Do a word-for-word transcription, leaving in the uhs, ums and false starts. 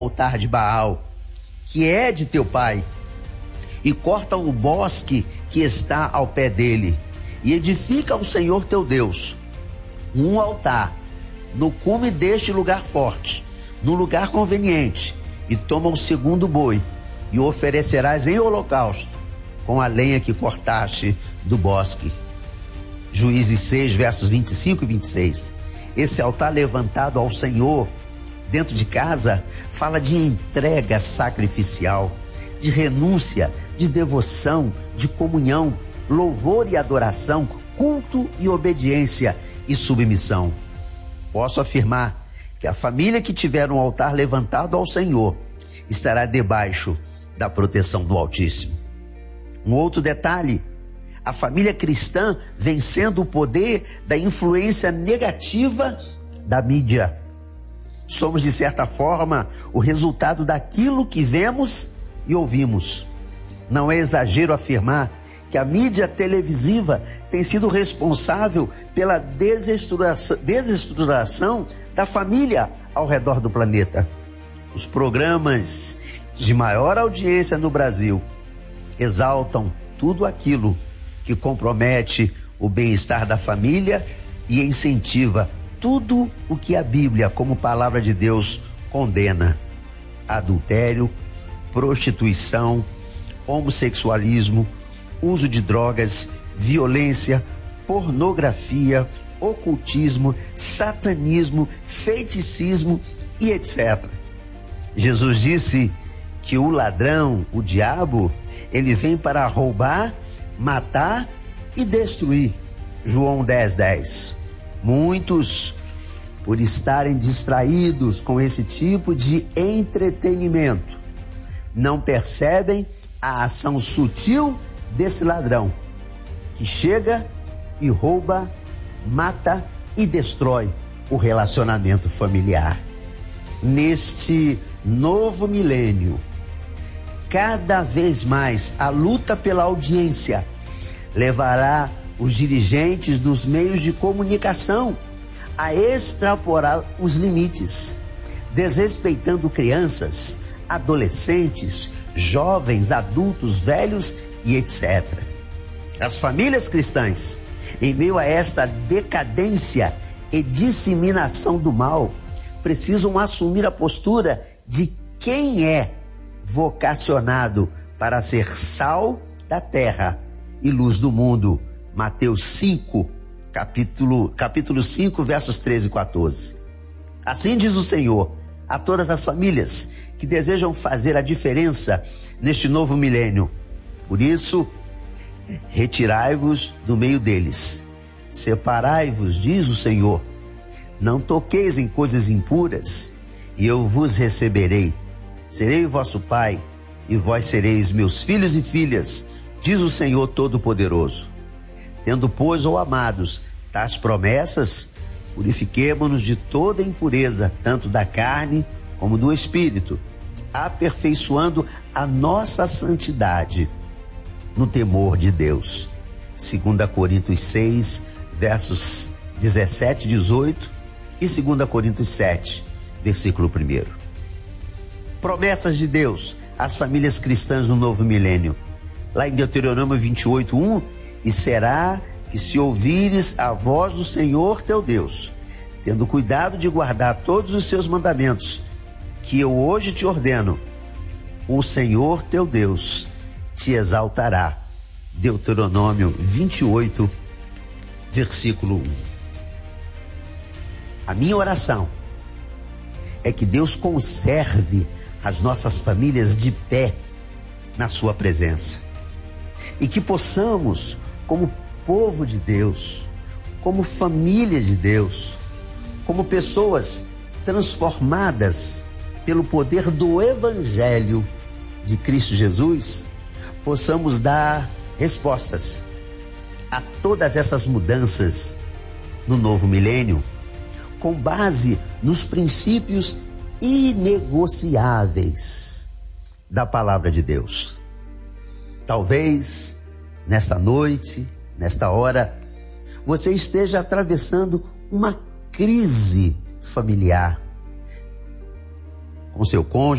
altar de Baal, que é de teu pai, e corta o bosque que está ao pé dele, e edifica ao Senhor teu Deus um altar no cume deste lugar forte, no lugar conveniente, e toma o segundo boi, e o oferecerás em holocausto, com a lenha que cortaste do bosque. Juízes seis, versos vinte e cinco e vinte e seis. Esse altar levantado ao Senhor dentro de casa fala de entrega sacrificial, de renúncia, de devoção, de comunhão, louvor e adoração, culto e obediência e submissão. Posso afirmar que a família que tiver um altar levantado ao Senhor estará debaixo da proteção do Altíssimo. Um outro detalhe: a família cristã vencendo o poder da influência negativa da mídia. Somos, de certa forma, o resultado daquilo que vemos e ouvimos. Não é exagero afirmar que a mídia televisiva tem sido responsável pela desestruturação, desestruturação da família ao redor do planeta. Os programas de maior audiência no Brasil exaltam tudo aquilo que compromete o bem-estar da família e incentiva tudo o que a Bíblia, como palavra de Deus, condena: adultério, prostituição, homossexualismo, uso de drogas, violência, pornografia, ocultismo, satanismo, feiticismo e etcétera. Jesus disse que o ladrão, o diabo, ele vem para roubar, matar e destruir. João dez, dez. Muitos, por estarem distraídos com esse tipo de entretenimento, não percebem a ação sutil desse ladrão, que chega e rouba, mata e destrói o relacionamento familiar. Neste novo milênio, cada vez mais a luta pela audiência levará os dirigentes dos meios de comunicação a extrapolar os limites, desrespeitando crianças, adolescentes, jovens, adultos, velhos e etcétera. As famílias cristãs, em meio a esta decadência e disseminação do mal, precisam assumir a postura de quem é vocacionado para ser sal da terra e luz do mundo. Mateus cinco, capítulo, capítulo cinco, versos treze e quatorze. Assim diz o Senhor a todas as famílias que desejam fazer a diferença neste novo milênio. Por isso, retirai-vos do meio deles, separai-vos, diz o Senhor, não toqueis em coisas impuras, e eu vos receberei. Serei vosso pai, e vós sereis meus filhos e filhas, diz o Senhor Todo-Poderoso. Tendo, pois, ó amados, tais promessas, purifiquemo-nos de toda impureza, tanto da carne como do espírito, aperfeiçoando a nossa santidade no temor de Deus. Segunda Coríntios seis, versos dezessete e dezoito e Segunda Coríntios sete, versículo primeiro. Promessas de Deus às famílias cristãs no novo milênio. Lá em Deuteronômio vinte e oito, um, e será que se ouvires a voz do Senhor teu Deus, tendo cuidado de guardar todos os seus mandamentos, que eu hoje te ordeno, o Senhor teu Deus te exaltará. Deuteronômio vinte e oito, versículo um. A minha oração é que Deus conserve as nossas famílias de pé na sua presença, e que possamos, como povo de Deus, como família de Deus, como pessoas transformadas pelo poder do Evangelho de Cristo Jesus, possamos dar respostas a todas essas mudanças no novo milênio, com base nos princípios inegociáveis da palavra de Deus. Talvez nesta noite, nesta hora, você esteja atravessando uma crise familiar com seu cônjuge,